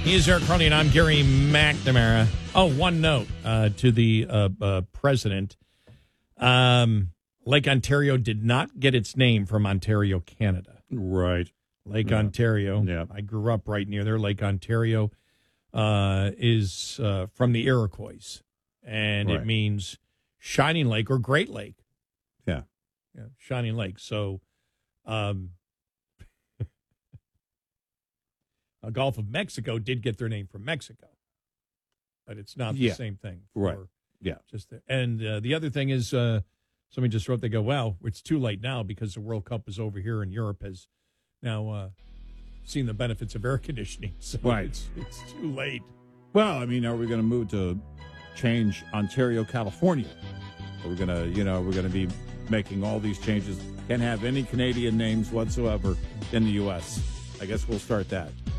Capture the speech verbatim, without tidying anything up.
He is Eric Carney, and I'm Gary McNamara. Oh, one note uh, to the uh, uh, president. Um, Lake Ontario did not get its name from Ontario, Canada. Right. Lake Yeah. Ontario. Yeah. I grew up right near there. Lake Ontario uh, is uh, from the Iroquois, and Right. it means Shining Lake or Great Lake. Yeah. Yeah, Shining Lake. So, um, uh, Gulf of Mexico did get their name from Mexico, but it's not the Yeah. same thing. Right. for Yeah. Just the, and uh, the other thing is, uh, somebody just wrote. They go, "Well, it's too late now because the World Cup is over here, and Europe has now uh, seen the benefits of air conditioning. So Right. it's it's too late." Well, I mean, are we going to move to change Ontario, California? Are we going to, you know, we're going to be making all these changes? Can't have any Canadian names whatsoever in the U S. I guess we'll start that.